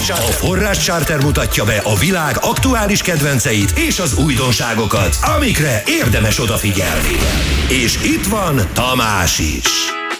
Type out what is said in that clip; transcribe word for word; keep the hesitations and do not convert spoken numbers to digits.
A Forrás Charter mutatja be a világ aktuális kedvenceit és az újdonságokat, amikre érdemes odafigyelni. És itt van Tamás is.